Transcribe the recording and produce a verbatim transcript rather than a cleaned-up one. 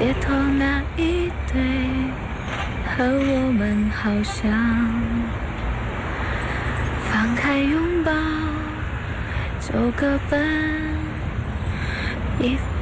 街头那一对和我们好像，放开拥抱，走个奔，一